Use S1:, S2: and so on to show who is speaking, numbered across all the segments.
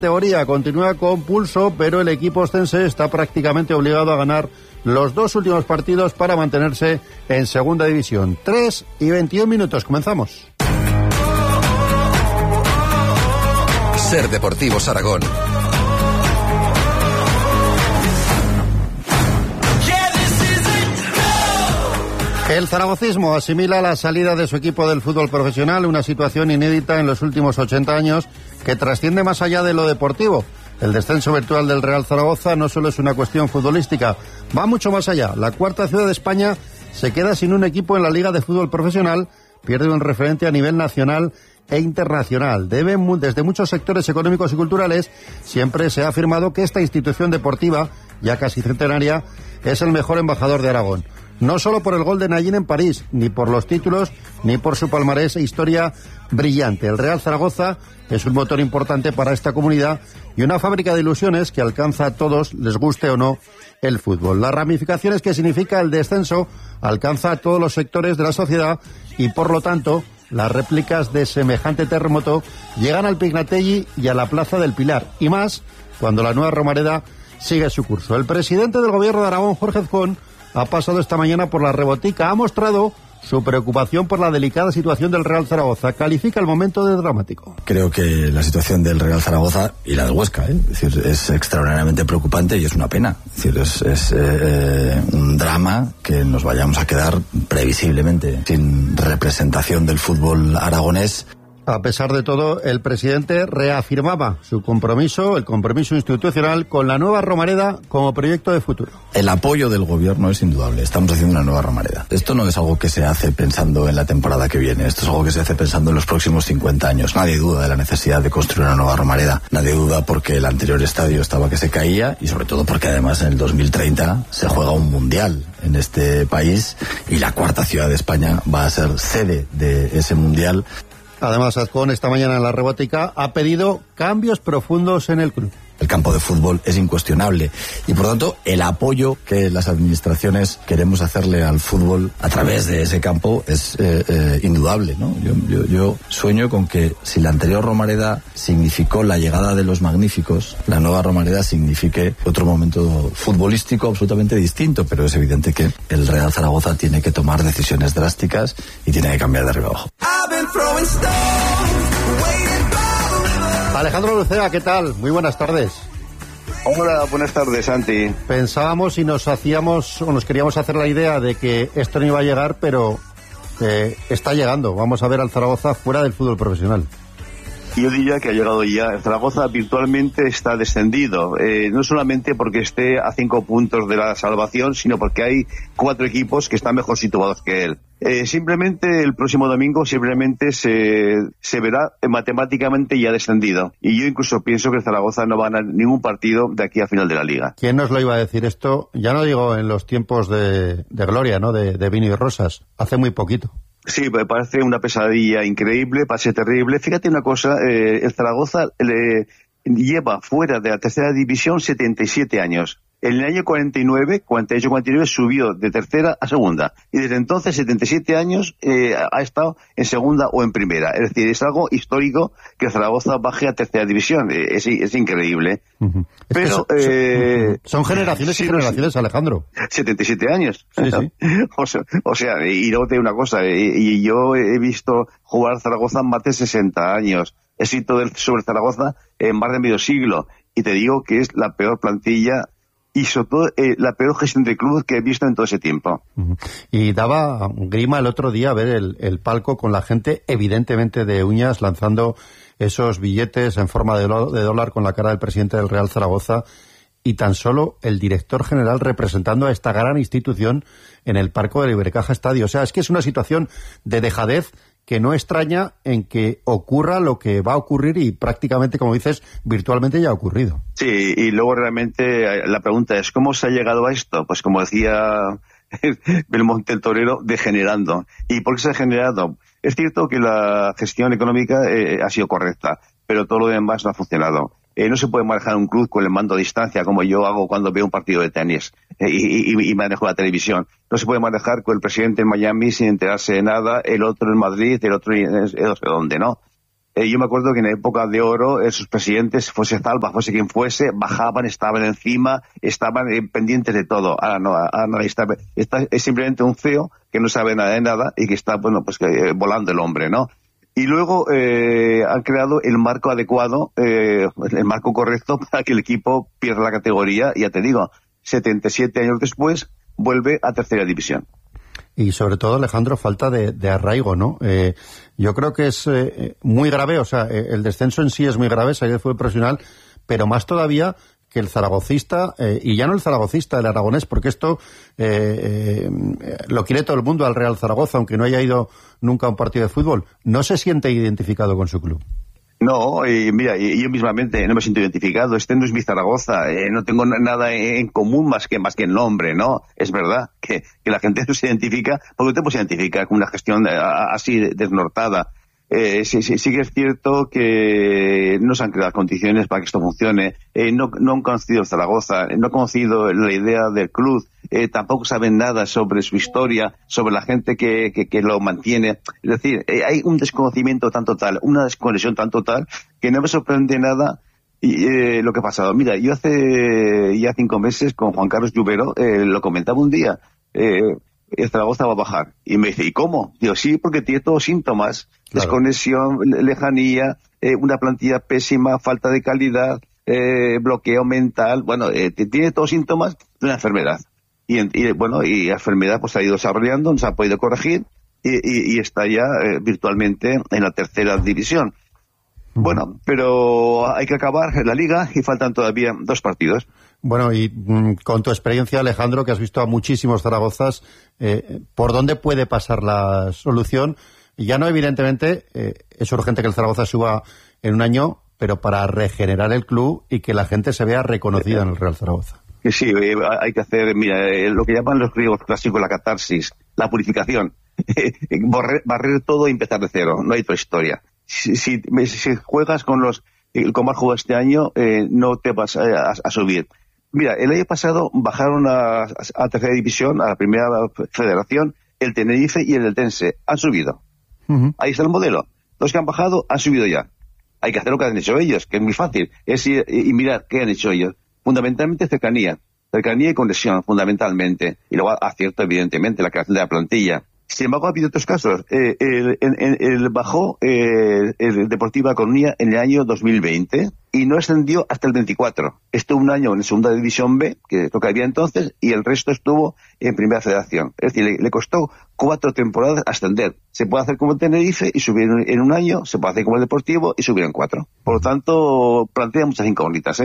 S1: Teoría continúa con pulso, pero el equipo ostense está prácticamente obligado a ganar los 2 últimos partidos para mantenerse en segunda división. 3:21, comenzamos.
S2: Ser Deportivos Aragón.
S1: El zaragocismo asimila la salida de su equipo del fútbol profesional, una situación inédita en los últimos 80 años que trasciende más allá de lo deportivo. El descenso virtual del Real Zaragoza no solo es una cuestión futbolística, va mucho más allá. La cuarta ciudad de España se queda sin un equipo en la Liga de Fútbol Profesional, pierde un referente a nivel nacional e internacional. Desde muchos sectores económicos y culturales siempre se ha afirmado que esta institución deportiva, ya casi centenaria, es el mejor embajador de Aragón. No solo por el gol de Nayín en París, ni por los títulos, ni por su palmarés e historia brillante. El Real Zaragoza es un motor importante para esta comunidad y una fábrica de ilusiones que alcanza a todos, les guste o no, el fútbol. Las ramificaciones que significa el descenso alcanza a todos los sectores de la sociedad y, por lo tanto, las réplicas de semejante terremoto llegan al Pignatelli y a la Plaza del Pilar, y más cuando la nueva Romareda sigue su curso. El presidente del Gobierno de Aragón, Jorge Azcón, ha pasado esta mañana por la Rebotica, ha mostrado su preocupación por la delicada situación del Real Zaragoza. Califica el momento de dramático.
S3: Creo que la situación del Real Zaragoza y la del Huesca, es decir, es extraordinariamente preocupante y es una pena. Es decir, es un drama que nos vayamos a quedar previsiblemente sin representación del fútbol aragonés.
S1: A pesar de todo, el presidente reafirmaba su compromiso, el compromiso institucional con la nueva Romareda como proyecto de futuro.
S3: El apoyo del gobierno es indudable. Estamos haciendo una nueva Romareda. Esto no es algo que se hace pensando en la temporada que viene. Esto es algo que se hace pensando en los próximos 50 años. Nadie duda de la necesidad de construir una nueva Romareda. Nadie duda porque el anterior estadio estaba que se caía y sobre todo porque además en el 2030 se juega un mundial en este país y la cuarta ciudad de España va a ser sede de ese mundial.
S1: Además, Azcón esta mañana en la Rebotica ha pedido cambios profundos en el club.
S3: El campo de fútbol es incuestionable y, por tanto, el apoyo que las administraciones queremos hacerle al fútbol a través de ese campo es indudable, ¿no? Yo sueño con que si la anterior Romareda significó la llegada de los magníficos, la nueva Romareda signifique otro momento futbolístico absolutamente distinto, pero es evidente que el Real Zaragoza tiene que tomar decisiones drásticas y tiene que cambiar de arriba abajo.
S1: Alejandro Lucea, ¿qué tal? Muy buenas tardes.
S4: Hola, buenas tardes, Santi.
S1: Pensábamos y nos queríamos hacer la idea de que esto no iba a llegar, pero está llegando. Vamos a ver al Zaragoza fuera del fútbol profesional.
S4: Yo diría que ha llegado ya. El Zaragoza virtualmente está descendido. No solamente porque esté a 5 puntos de la salvación, sino porque hay 4 equipos que están mejor situados que él. Simplemente el próximo domingo se verá matemáticamente ya descendido. Y yo incluso pienso que el Zaragoza no va a ganar ningún partido de aquí a final de la Liga.
S1: ¿Quién nos lo iba a decir esto? Ya no digo en los tiempos de gloria, ¿no? De vino y rosas. Hace muy poquito.
S4: Sí, me parece una pesadilla increíble, pase terrible. Fíjate una cosa, el Zaragoza lleva fuera de la tercera división 77 años. En el año 48-49 subió de tercera a segunda. Y desde entonces, 77 años, ha estado en segunda o en primera. Es decir, es algo histórico que Zaragoza baje a tercera división. Es increíble.
S1: Uh-huh. Pero son generaciones y generaciones, Alejandro.
S4: 77 años.
S1: Sí, sí.
S4: O sea, y luego te digo una cosa, y yo he visto jugar Zaragoza más de 60 años. Éxito sobre Zaragoza en más de medio siglo. Y te digo que es la peor plantilla y sobre todo la peor gestión de club que he visto en todo ese tiempo.
S1: Uh-huh. Y daba grima el otro día ver el palco con la gente evidentemente de uñas lanzando esos billetes en forma de dólar con la cara del presidente del Real Zaragoza y tan solo el director general representando a esta gran institución en el palco del Ibercaja Estadio. O sea, es que es una situación de dejadez que no extraña en que ocurra lo que va a ocurrir y prácticamente, como dices, virtualmente ya ha ocurrido.
S4: Sí, y luego realmente la pregunta es, ¿cómo se ha llegado a esto? Pues como decía Belmonte el Torero, degenerando. ¿Y por qué se ha degenerado? Es cierto que la gestión económica ha sido correcta, pero todo lo demás no ha funcionado. No se puede manejar un club con el mando a distancia como yo hago cuando veo un partido de tenis y manejo la televisión. No se puede manejar con el presidente en Miami sin enterarse de nada, el otro en Madrid, el otro en no sé dónde, ¿no? Yo me acuerdo que en la época de oro, sus presidentes, fuese Zalba, fuese quien fuese, bajaban, estaban encima, estaban pendientes de todo. Ahora no, es simplemente un CEO que no sabe nada de nada y que está, bueno, pues volando el hombre, ¿no? Y luego han creado el marco adecuado, el marco correcto para que el equipo pierda la categoría. Y ya te digo, 77 años después, vuelve a tercera división.
S1: Y sobre todo, Alejandro, falta de arraigo, ¿no? Yo creo que es muy grave, o sea, el descenso en sí es muy grave, salir del fútbol profesional, pero más todavía que el zaragocista, y ya no el zaragocista, el aragonés, porque esto lo quiere todo el mundo al Real Zaragoza, aunque no haya ido nunca a un partido de fútbol, no se siente identificado con su club.
S4: No, mira, yo mismamente no me siento identificado. Este no es mi Zaragoza, no tengo nada en común más que el nombre, ¿no? Es verdad que la gente no se identifica, porque te puedes identificar con una gestión así desnortada. Sí que es cierto que no se han creado condiciones para que esto funcione. No han conocido Zaragoza, no han conocido la idea del club, tampoco saben nada sobre su historia, sobre la gente que lo mantiene. Es decir, hay un desconocimiento tan total, una desconexión tan total, que no me sorprende nada lo que ha pasado. Mira, yo hace ya 5 meses con Juan Carlos Lluvero lo comentaba un día. El Zaragoza va a bajar. Y me dice, ¿y cómo? Digo, sí, porque tiene todos síntomas. Claro. Desconexión, lejanía, una plantilla pésima, falta de calidad, bloqueo mental. Bueno, tiene todos síntomas de una enfermedad. Y la enfermedad pues ha ido desarrollando, no se ha podido corregir y está ya virtualmente en la tercera división. Bueno, pero hay que acabar la liga y faltan todavía 2 partidos.
S1: Bueno, y con tu experiencia, Alejandro, que has visto a muchísimos Zaragozas, ¿por dónde puede pasar la solución? Y ya no, evidentemente, es urgente que el Zaragoza suba en un año, pero para regenerar el club y que la gente se vea reconocida en el Real Zaragoza.
S4: Sí, hay que hacer, mira, lo que llaman los griegos clásicos la catarsis, la purificación. Barrer todo y empezar de cero, no hay otra historia. Si juegas como has jugado este año, no te vas a subir. Mira, el año pasado bajaron a tercera división, a la primera federación, el Tenerife y el Eltense. Han subido. Uh-huh. Ahí está el modelo. Los que han bajado han subido ya. Hay que hacer lo que han hecho ellos, que es muy fácil. Es ir y mirar qué han hecho ellos. Fundamentalmente cercanía y conexión, fundamentalmente. Y luego acierto, evidentemente, la creación de la plantilla. Sin embargo, ha habido otros casos. Bajó el Deportivo A Coruña en el año 2020 y no ascendió hasta el 24. Estuvo un año en segunda división B, que es lo que había entonces, y el resto estuvo en primera federación. Es decir, le costó 4 temporadas ascender. Se puede hacer como el Tenerife y subir en un año, se puede hacer como el Deportivo y subir en 4. Por lo tanto, plantea muchas incógnitas,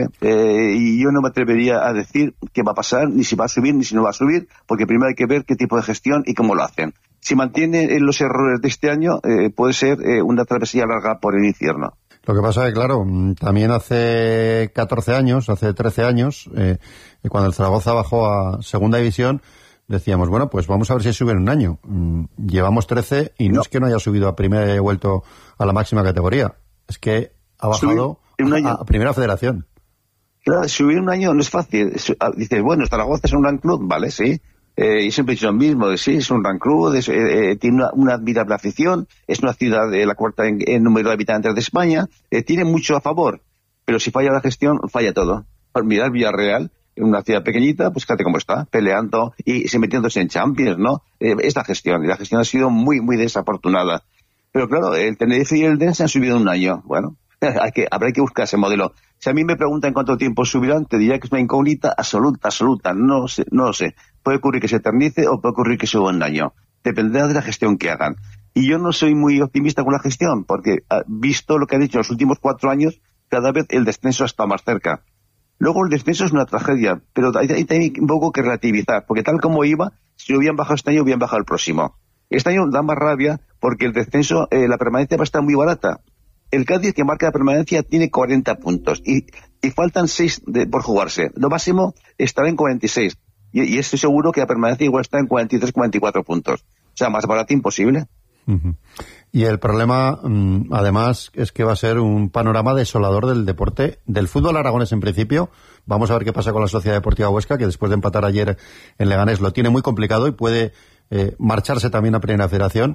S4: y yo no me atrevería a decir qué va a pasar, ni si va a subir, ni si no va a subir, porque primero hay que ver qué tipo de gestión y cómo lo hacen. Si mantiene los errores de este año, puede ser una travesía larga por el infierno.
S1: Lo que pasa es que, claro, también hace 14 años, hace 13 años, cuando el Zaragoza bajó a segunda división, decíamos, bueno, pues vamos a ver si sube en un año. Llevamos 13 y no es que no haya subido a primera y haya vuelto a la máxima categoría. Es que ha bajado a primera federación.
S4: Claro, subir un año no es fácil. Dices, bueno, Zaragoza es un gran club, vale, sí. Y siempre he dicho lo mismo, sí, es un gran club, tiene una admirable afición, es una ciudad la cuarta en número de habitantes de España, tiene mucho a favor, pero si falla la gestión, falla todo. Mirar Villarreal, en una ciudad pequeñita, pues fíjate cómo está, peleando y se metiéndose en Champions, ¿no? Es la gestión, y la gestión ha sido muy, muy desafortunada. Pero claro, el Tenerife y el Eldense han subido en un año, bueno, habrá que buscar ese modelo. Si a mí me preguntan cuánto tiempo subirán, te diría que es una incógnita absoluta, no lo sé. Puede ocurrir que se eternice o puede ocurrir que suba un año. Dependerá de la gestión que hagan. Y yo no soy muy optimista con la gestión, porque visto lo que han dicho en los últimos 4 años, cada vez el descenso está más cerca. Luego el descenso es una tragedia, pero hay un poco que relativizar, porque tal como iba, si lo hubieran bajado este año, hubieran bajado el próximo. Este año da más rabia porque el descenso, la permanencia va a estar muy barata. El Cádiz, que marca la permanencia, tiene 40 puntos y faltan 6 por jugarse. Lo máximo estará en 46. Y estoy seguro que la permanencia igual está en 43, 44 puntos. O sea, más barato imposible.
S1: Uh-huh. Y el problema, además, es que va a ser un panorama desolador del deporte, del fútbol aragonés en principio. Vamos a ver qué pasa con la Sociedad Deportiva Huesca, que después de empatar ayer en Leganés lo tiene muy complicado y puede marcharse también a Primera Federación.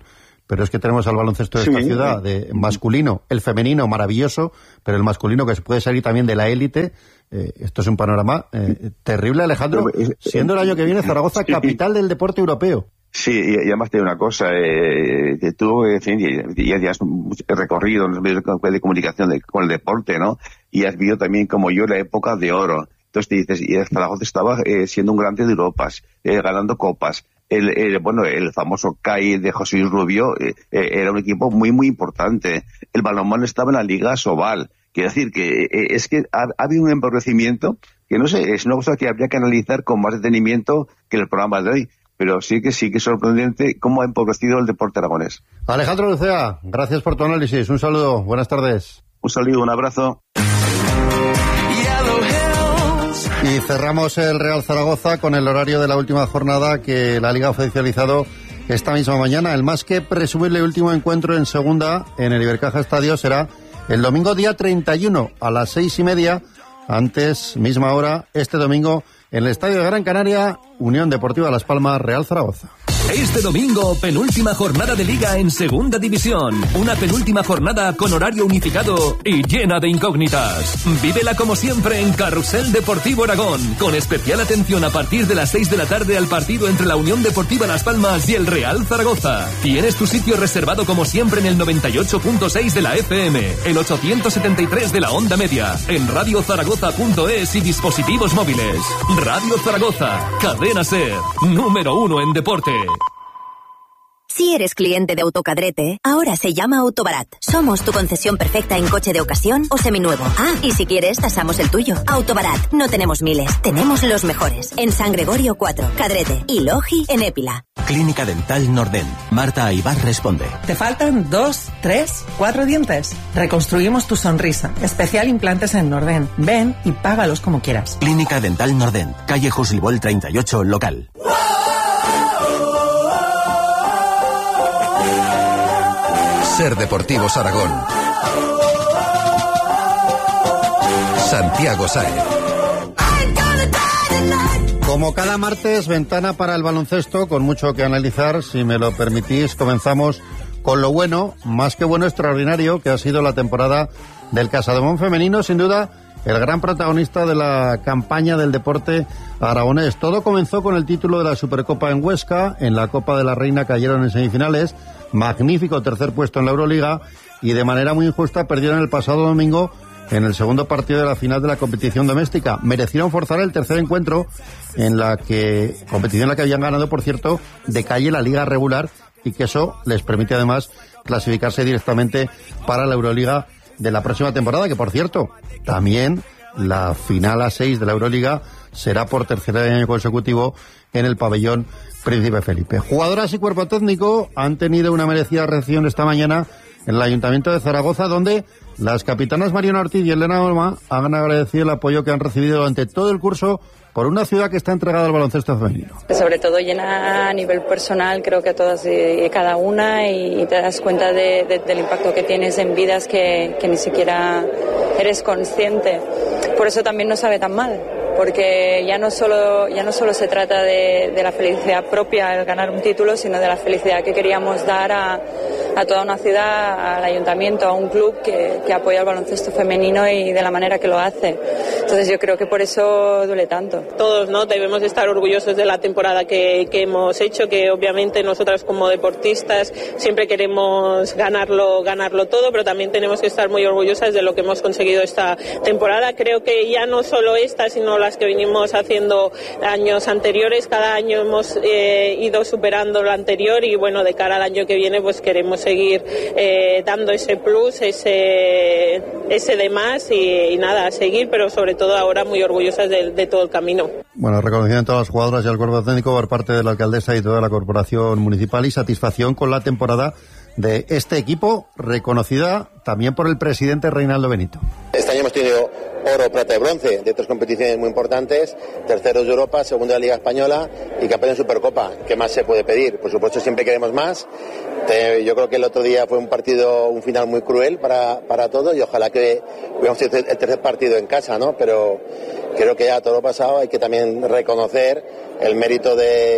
S1: pero es que tenemos al baloncesto de esta ciudad, de masculino, el femenino maravilloso, pero el masculino que puede salir también de la élite. Esto es un panorama terrible, Alejandro, siendo el año que viene Zaragoza capital del deporte europeo.
S4: Sí, y además te digo una cosa, tú, en fin, ya has recorrido en los medios de comunicación con el deporte, ¿no? Y has vivido también, como yo, la época de oro. Entonces te dices, y el Zaragoza estaba siendo un grande de Europas, ganando copas. El famoso CAI de José Luis Rubio era un equipo muy, muy importante. El balonmano estaba en la Liga Sobal. Quiero decir que es que ha habido un empobrecimiento que no sé, es una cosa que habría que analizar con más detenimiento que el programa de hoy. Pero sí que es sorprendente cómo ha empobrecido el deporte aragonés.
S1: Alejandro Lucea, gracias por tu análisis. Un saludo, buenas tardes.
S4: Un saludo, un abrazo.
S1: Y cerramos el Real Zaragoza con el horario de la última jornada que la Liga ha oficializado esta misma mañana. El más que presumible último encuentro en segunda en el Ibercaja Estadio será el domingo día 31 a las 6:30, antes, misma hora, este domingo en el Estadio de Gran Canaria, Unión Deportiva Las Palmas, Real Zaragoza.
S5: Este domingo, penúltima jornada de Liga en Segunda División. Una penúltima jornada con horario unificado y llena de incógnitas. Vívela como siempre en Carrusel Deportivo Aragón, con especial atención a partir de las 6 de la tarde al partido entre la Unión Deportiva Las Palmas y el Real Zaragoza. Tienes tu sitio reservado como siempre en el 98.6 de la FM, el 873 de la onda media, en radiozaragoza.es y dispositivos móviles. Radio Zaragoza, cadena SER, número 1 en deporte.
S6: Si eres cliente de Autocadrete, ahora se llama Autobarat. Somos tu concesión perfecta en coche de ocasión o seminuevo. Ah, y si quieres, tasamos el tuyo. Autobarat, no tenemos miles, tenemos los mejores. En San Gregorio 4, Cadrete y Logi en Épila.
S7: Clínica Dental Norden. Marta Aybar responde.
S8: ¿Te faltan 2, 3, 4 dientes? Reconstruimos tu sonrisa. Especial implantes en Norden. Ven y págalos como quieras.
S7: Clínica Dental Norden. Calle Juslibol 38, local.
S2: Ser Deportivos Aragón. Santiago Sáez.
S1: Como cada martes, ventana para el baloncesto, con mucho que analizar. Si me lo permitís, comenzamos con lo bueno, más que bueno, extraordinario, que ha sido la temporada del Casademón femenino, sin duda el gran protagonista de la campaña del deporte aragonés. Todo comenzó con el título de la Supercopa en Huesca. En la Copa de la Reina cayeron en semifinales. Magnífico tercer puesto en la Euroliga y de manera muy injusta perdieron el pasado domingo en el segundo partido de la final de la competición doméstica. Merecieron forzar el tercer encuentro competición en la que habían ganado, por cierto, de calle la liga regular, y que eso les permite además clasificarse directamente para la Euroliga de la próxima temporada, que por cierto, también la final a 6 de la Euroliga será por tercer año consecutivo en el pabellón Príncipe Felipe. Jugadoras y cuerpo técnico han tenido una merecida recepción esta mañana en el Ayuntamiento de Zaragoza, donde las capitanas Mariona Ortiz y Elena Olma han agradecido el apoyo que han recibido durante todo el curso por una ciudad que está entregada al baloncesto femenino.
S9: Sobre todo llena a nivel personal, creo que a todas y cada una, y te das cuenta del impacto que tienes en vidas que ni siquiera eres consciente. Por eso también no sabe tan mal, porque ya no solo se trata de la felicidad propia el ganar un título, sino de la felicidad que queríamos dar a toda una ciudad, al ayuntamiento, a un club que apoya el baloncesto femenino y de la manera que lo hace. Entonces yo creo que por eso duele tanto.
S10: Todos, ¿no?, debemos estar orgullosos de la temporada que hemos hecho, que obviamente nosotras como deportistas siempre queremos ganarlo todo, pero también tenemos que estar muy orgullosas de lo que hemos conseguido esta temporada. Creo que ya no solo esta, sino las que venimos haciendo años anteriores. Cada año hemos ido superando lo anterior, y bueno, de cara al año que viene pues queremos seguir dando ese plus, ese de más, y nada, a seguir, pero sobre todo ahora muy orgullosas de todo el camino.
S1: Bueno, reconocimiento a las jugadoras y al cuerpo técnico por parte de la alcaldesa y toda la corporación municipal, y satisfacción con la temporada de este equipo, reconocida también por el presidente Reinaldo Benito.
S11: Este año hemos tenido oro, plata y bronce de otras competiciones muy importantes, terceros de Europa, segunda de la Liga Española y campeón en Supercopa. ¿Qué más se puede pedir? Por supuesto, siempre queremos más. Yo creo que el otro día fue un final muy cruel para todos, y ojalá que hubiéramos hecho el tercer partido en casa, ¿no? Pero creo que ya todo lo pasado hay que también reconocer el mérito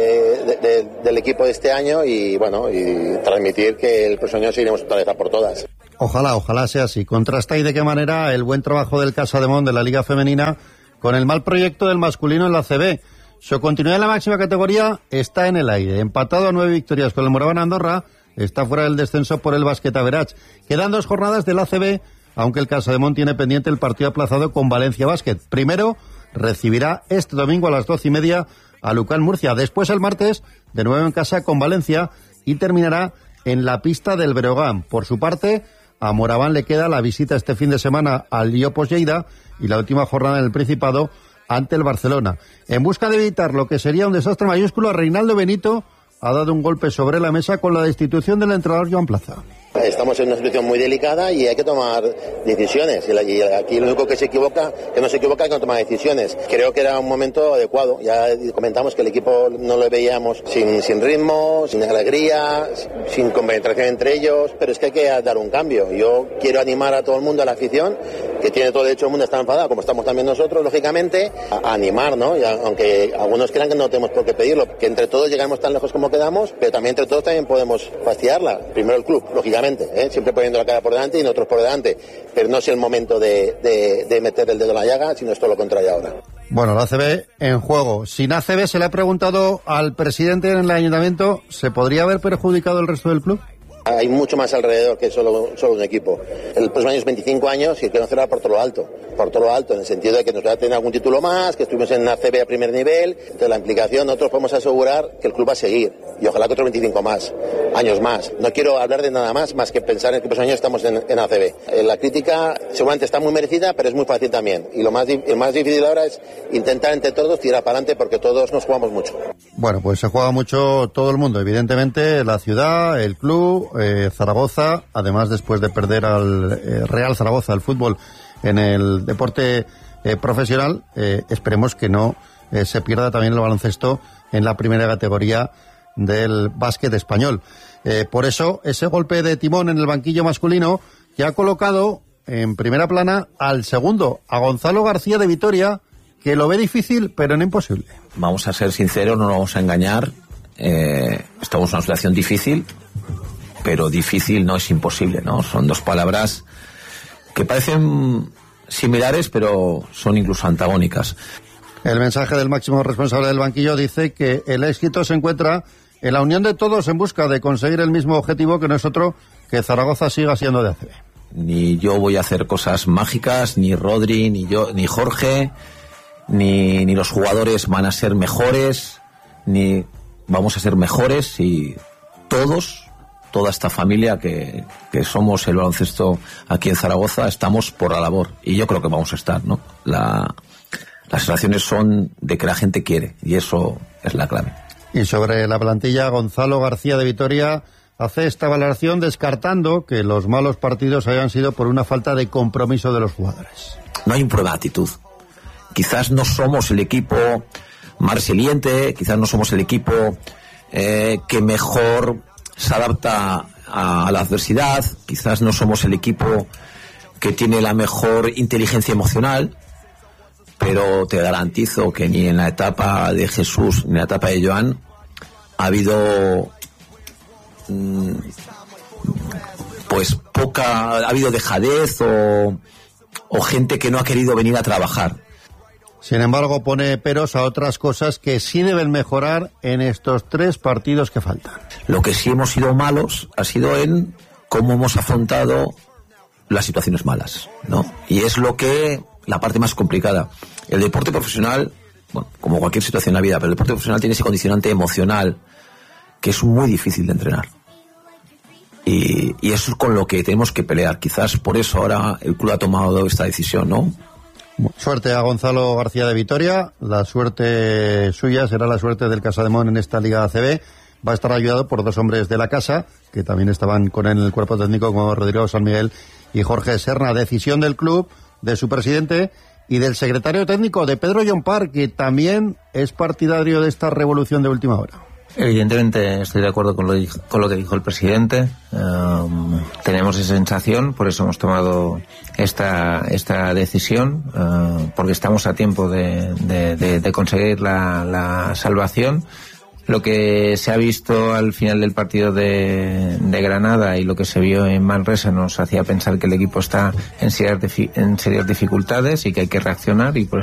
S11: del equipo de este año y bueno, y transmitir que el próximo año seguiremos otra vez a por todas.
S1: Ojalá sea así. Contrasta y de qué manera el buen trabajo del Casademont de la Liga Femenina con el mal proyecto del masculino en la CB. Su continuidad en la máxima categoría está en el aire. Empatado a 9 victorias con el Moraván Andorra, está fuera del descenso por el Basket Average. Quedan 2 jornadas de la ACB, aunque el Casademont tiene pendiente el partido aplazado con Valencia Basket. Primero recibirá este domingo a las 12:30 a Lucán Murcia. Después el martes, de nuevo en casa con Valencia y terminará en la pista del Breogán. Por su parte, a Moraván le queda la visita este fin de semana al Liopos Lleida y la última jornada en el Principado ante el Barcelona. En busca de evitar lo que sería un desastre mayúsculo, Reinaldo Benito ha dado un golpe sobre la mesa con la destitución del entrenador Joan Plaza.
S11: Estamos en una situación muy delicada y hay que tomar decisiones. Y aquí lo único que no se equivoca es que no toma decisiones. Creo que era un momento adecuado. Ya comentamos que el equipo no lo veíamos sin ritmo, sin alegría, sin compenetración entre ellos, pero es que hay que dar un cambio. Yo quiero animar a todo el mundo, a la afición, que tiene todo el derecho del mundo a estar enfadada, como estamos también nosotros, lógicamente, a animar, ¿no? Y aunque algunos crean que no tenemos por qué pedirlo, que entre todos llegamos tan lejos como quedamos, pero también entre todos también podemos fastidiarla. Primero el club, lógicamente. Siempre poniendo la cara por delante y nosotros por delante, pero no es el momento de meter el dedo en la llaga, sino es todo lo contrario ahora.
S1: Bueno, la ACB en juego. Sin ACB se le ha preguntado al presidente en el ayuntamiento, ¿se podría haber perjudicado el resto del club?
S11: Hay mucho más alrededor que solo un equipo. El próximo año es 25 años y el que no será por todo lo alto, en el sentido de que nos va a tener algún título más, que estuvimos en ACB a primer nivel. Entonces la implicación, nosotros podemos asegurar que el club va a seguir y ojalá que otros 25 años más. No quiero hablar de nada más que pensar en que el próximo año estamos en ACB. La crítica seguramente está muy merecida, pero es muy fácil también. Y lo más difícil ahora es intentar entre todos tirar para adelante porque todos nos jugamos mucho. Bueno,
S1: pues se juega mucho todo el mundo, evidentemente, la ciudad, el club, Zaragoza, además después de perder al Real Zaragoza, el fútbol en el deporte profesional, esperemos que no se pierda también el baloncesto en la primera categoría del básquet español. Por eso, ese golpe de timón en el banquillo masculino que ha colocado en primera plana al segundo, a Gonzalo García de Vitoria, que lo ve difícil, pero no imposible.
S12: Vamos a ser sinceros, no nos vamos a engañar. Estamos en una situación difícil, pero difícil no es imposible, ¿no? Son dos palabras que parecen similares, pero son incluso antagónicas.
S1: El mensaje del máximo responsable del banquillo dice que el éxito se encuentra en la unión de todos en busca de conseguir el mismo objetivo, que no es otro que Zaragoza siga siendo de ACB.
S12: Ni yo voy a hacer cosas mágicas, ni Rodri, ni yo, ni Jorge, ni los jugadores van a ser mejores, ni vamos a ser mejores, y toda esta familia que somos el baloncesto aquí en Zaragoza, estamos por la labor, y yo creo que vamos a estar, ¿no? Las sensaciones son de que la gente quiere, y eso es la clave.
S1: Y sobre la plantilla, Gonzalo García de Vitoria hace esta valoración descartando que los malos partidos hayan sido por una falta de compromiso de los jugadores.
S12: No hay un problema de actitud. Quizás no somos el equipo más resiliente, quizás no somos el equipo que mejor se adapta a la adversidad, quizás no somos el equipo que tiene la mejor inteligencia emocional, pero te garantizo que ni en la etapa de Jesús ni en la etapa de Joan ha habido ha habido dejadez o gente que no ha querido venir a trabajar.
S1: Sin embargo, pone peros a otras cosas que sí deben mejorar en estos 3 partidos que faltan.
S12: Lo que sí hemos sido malos ha sido en cómo hemos afrontado las situaciones malas, ¿no? Y es la parte más complicada. El deporte profesional, bueno, como cualquier situación en la vida, pero el deporte profesional tiene ese condicionante emocional que es muy difícil de entrenar. Y eso es con lo que tenemos que pelear. Quizás por eso ahora el club ha tomado esta decisión, ¿no?
S1: Suerte a Gonzalo García de Vitoria. La suerte suya será la suerte del Casademont en esta Liga ACB. Va a estar ayudado por 2 hombres de la casa, que también estaban con él en el cuerpo técnico, como Rodrigo San Miguel y Jorge Serna. Decisión del club, de su presidente y del secretario técnico, de Pedro Llompart, que también es partidario de esta revolución de última hora.
S12: Evidentemente estoy de acuerdo con lo que dijo el presidente. Tenemos esa sensación, por eso hemos tomado esta decisión, porque estamos a tiempo de conseguir la salvación. Lo que se ha visto al final del partido de Granada y lo que se vio en Manresa nos hacía pensar que el equipo está en serias dificultades y que hay que reaccionar, y por